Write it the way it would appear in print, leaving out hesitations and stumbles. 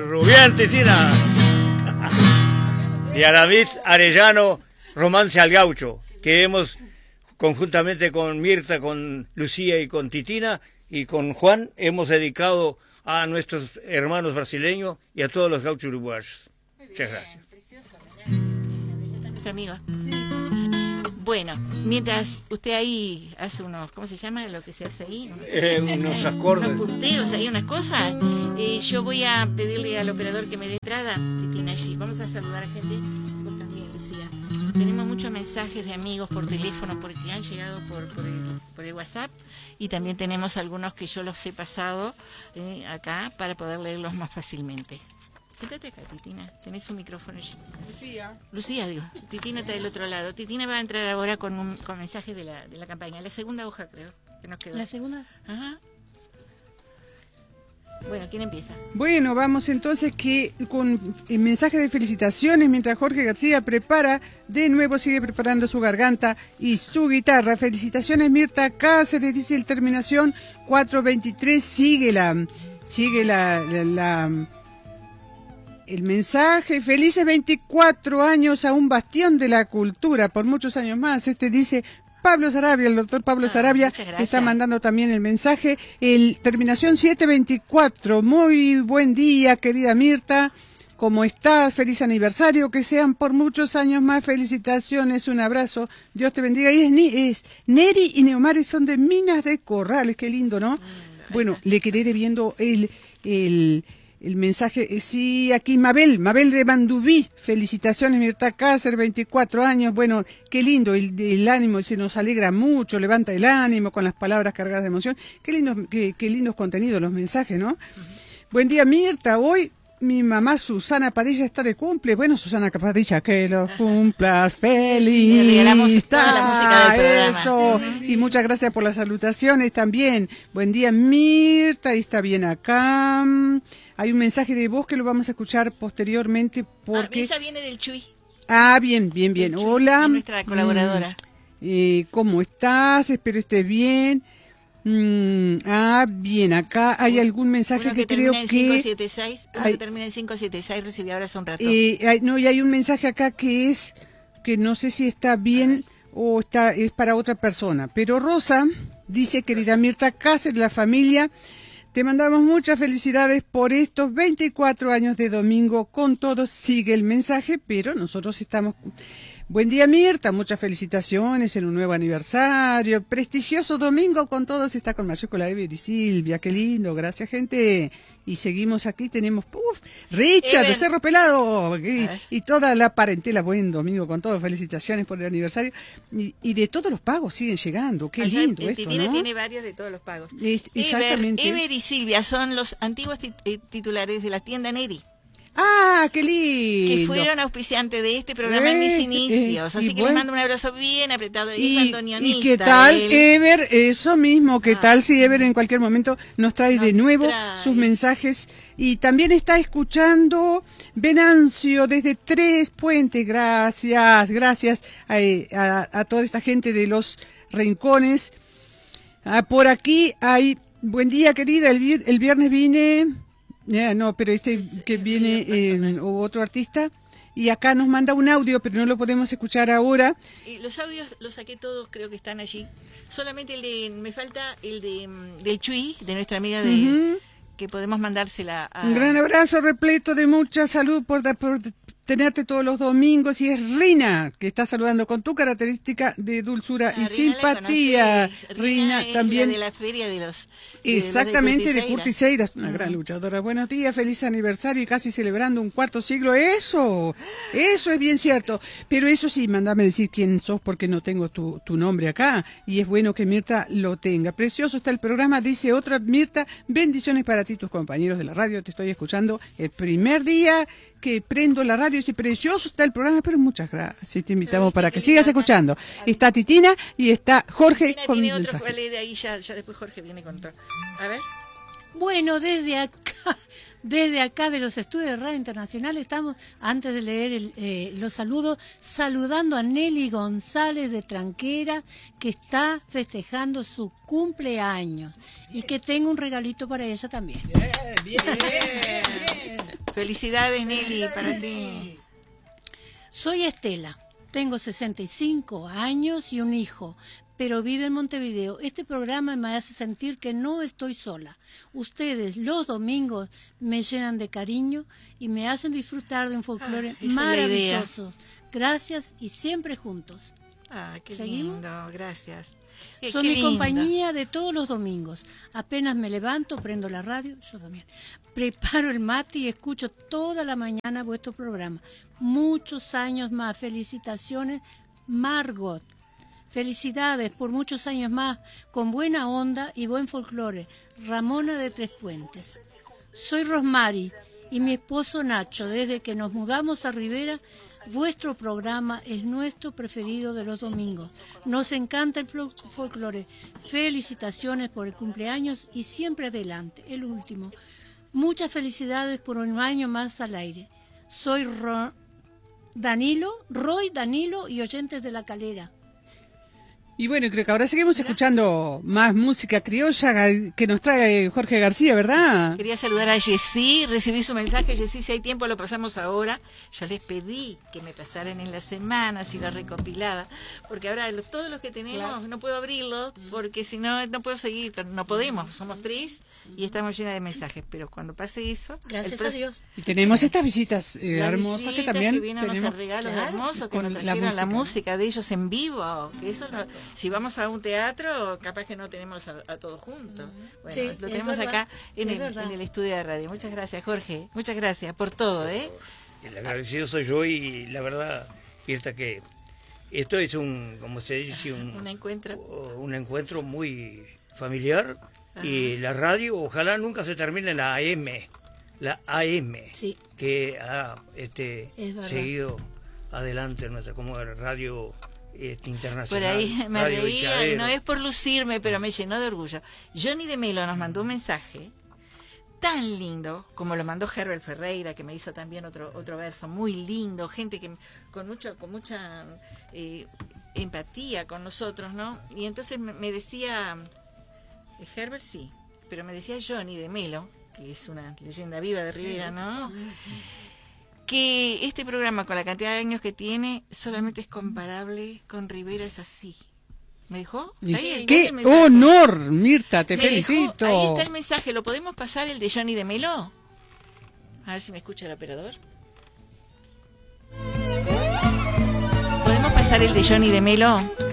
Bien, Titina. De Aramid Arellano, Romance al Gaucho, que hemos conjuntamente con Mirta, con Lucía y con Titina y con Juan, hemos dedicado a nuestros hermanos brasileños y a todos los gauchos uruguayos. Muchas gracias. Precioso, nuestra amiga. Sí. Bueno, mientras usted ahí hace unos, ¿cómo se llama lo que se hace ahí? Unos acordes. Unos punteos ahí, unas cosas. Yo voy a pedirle al operador que me dé entrada, que tiene allí. Vamos a saludar a gente. Vos también, Lucía. Tenemos muchos mensajes de amigos por teléfono porque han llegado por el WhatsApp. Y también tenemos algunos que yo los he pasado acá para poder leerlos más fácilmente. Siéntate acá, Titina. Tenés un micrófono allí. Lucía, digo. Titina está del otro lado. Titina va a entrar ahora con mensajes de la campaña. La segunda hoja, creo, que nos quedó. ¿La segunda? Ajá. Bueno, ¿quién empieza? Bueno, vamos entonces con mensajes de felicitaciones mientras Jorge García sigue preparando su garganta y su guitarra. Felicitaciones, Mirta Cáceres, dice el terminación 423, sigue el mensaje. Felices 24 años a un bastión de la cultura, por muchos años más. Dice Pablo Sarabia, el doctor Pablo Sarabia está mandando también el mensaje. Terminación 724, muy buen día, querida Mirta. ¿Cómo estás? Feliz aniversario, que sean por muchos años más. Felicitaciones, un abrazo, Dios te bendiga. Y es Neri y Neomari, son de Minas de Corrales, qué lindo, ¿no? Bueno, le quedé viendo el mensaje, sí, aquí Mabel de Mandubí, felicitaciones Mirta Cáceres, 24 años, bueno, qué lindo, el ánimo, se nos alegra mucho, levanta el ánimo con las palabras cargadas de emoción, qué lindos contenidos los mensajes, ¿no? Buen día Mirta, hoy mi mamá Susana Padilla está de cumple, bueno Susana Padilla, que lo cumplas feliz. Le regalamos toda la música del programa. Eso, y muchas gracias por las salutaciones también, buen día Mirta, está bien acá. Hay un mensaje de voz que lo vamos a escuchar posteriormente porque... esa viene del Chuy. Bien. Hola. Nuestra colaboradora. ¿Cómo estás? Espero estés bien. Bien. Acá hay algún mensaje que creo que... 576, que termina en 576, recibí ahora hace un rato. Y hay un mensaje acá que no sé si está bien o es para otra persona. Pero Rosa dice, querida Mirta Cáceres, la familia... Te mandamos muchas felicidades por estos 24 años de domingo con todos. Sigue el mensaje, pero nosotros estamos... Buen día Mirta, muchas felicitaciones en un nuevo aniversario. Prestigioso domingo con todos. Está con Mayúscula Ever y Silvia, qué lindo, gracias gente. Y seguimos aquí, tenemos Richard de Cerro Pelado y toda la parentela. Buen domingo con todos, felicitaciones por el aniversario. Y de todos los pagos siguen llegando, qué lindo esto, ¿no? Tiene varios de todos los pagos. Exactamente. Ever y Silvia son los antiguos titulares de la tienda Neri. ¡Ah, qué lindo! Que fueron auspiciantes de este programa en mis inicios. Así que les mando un abrazo bien apretado. ¿Y qué tal, Ever? Eso mismo, ¿qué tal si Ever en cualquier momento nos trae de nuevo sus mensajes? Y también está escuchando Venancio desde Tres Puentes. Gracias a toda esta gente de los rincones. Por aquí hay... Buen día, querida. El viernes vine... no, pero que viene otro artista y acá nos manda un audio, pero no lo podemos escuchar ahora. Los audios los saqué todos, creo que están allí. Solamente me falta el del Chuy, de nuestra amiga que podemos mandársela a... Un gran abrazo repleto de mucha salud por tenerte todos los domingos, y es Rina que está saludando con tu característica de dulzura y simpatía. Rina también de la feria de los exactamente de Curtiseiras, una gran luchadora. Buenos días, feliz aniversario y casi celebrando un cuarto siglo. Eso es bien cierto, pero eso sí, mándame decir quién sos porque no tengo tu nombre acá, y es bueno que Mirta lo tenga. Precioso está el programa, dice otra Mirta, bendiciones para ti, tus compañeros de la radio, te estoy escuchando el primer día que prendo la radio, y precioso está el programa, pero muchas gracias, te invitamos para que sigas escuchando. Está Titina y está Jorge Titina con tiene el otro, mensaje. ¿cuál era ahí? Ya después Jorge viene con otro. A ver. Bueno, desde acá de los estudios de Radio Internacional estamos, antes de leer los saludos, saludando a Nelly González de Tranquera, que está festejando su cumpleaños y que tengo un regalito para ella también. Bien. Felicidades, Nelly, para ti. Soy Estela, tengo 65 años y un hijo, pero vive en Montevideo. Este programa me hace sentir que no estoy sola. Ustedes los domingos me llenan de cariño y me hacen disfrutar de un folclore maravilloso. Gracias y siempre juntos. Qué ¿Seguimos? lindo, gracias. Son mi compañía de todos los domingos. Apenas me levanto, prendo la radio, yo también. Preparo el mate y escucho toda la mañana vuestro programa. Muchos años más. Felicitaciones, Margot. Felicidades por muchos años más, con buena onda y buen folclore. Ramona de Tres Puentes. Soy Rosmary y mi esposo Nacho. Desde que nos mudamos a Rivera, vuestro programa es nuestro preferido de los domingos. Nos encanta el folclore. Felicitaciones por el cumpleaños y siempre adelante, el último. Muchas felicidades por un año más al aire. Soy Roy Danilo y oyentes de La Calera. Y bueno, creo que ahora seguimos escuchando más música criolla que nos trae Jorge García, ¿verdad? Quería saludar a Jessy, recibí su mensaje. Jessy, si hay tiempo lo pasamos ahora. Yo les pedí que me pasaran en la semana si lo recopilaba, porque ahora todos los que tenemos no puedo abrirlos, porque si no, no puedo seguir, no podemos, somos 3 y estamos llenas de mensajes, pero cuando pase eso... Gracias a Dios. Y tenemos estas visitas hermosas que también que vienen tenemos. A regalos hermosos que nos trajeron la música de ellos en vivo, que eso no, si vamos a un teatro, capaz que no tenemos a todos juntos. Bueno, sí, lo tenemos acá en el estudio de radio. Muchas gracias, Jorge. Muchas gracias por todo, ¿eh? El agradecido soy yo y la verdad, Mirta, que esto es como se dice, un encuentro muy familiar. Y la radio, ojalá nunca se termine la AM, sí, que ha seguido adelante nuestra como radio internacional. Por ahí me radio reía, y no es por lucirme, pero me llenó de orgullo. Johnny de Melo nos mandó un mensaje tan lindo, como lo mandó Herbert Ferreira, que me hizo también otro verso muy lindo, gente que con mucha empatía con nosotros, ¿no? Y entonces me decía, Herbert sí, pero me decía Johnny de Melo, que es una leyenda viva de Rivera, ¿no? Que este programa, con la cantidad de años que tiene, solamente es comparable con Rivera, es así. ¿Me dijo? ¡Qué honor, Mirta! Te felicito. Ahí está el mensaje. ¿Lo podemos pasar, el de Johnny de Melo? A ver si me escucha el operador. ¿Podemos pasar el de Johnny de Melo?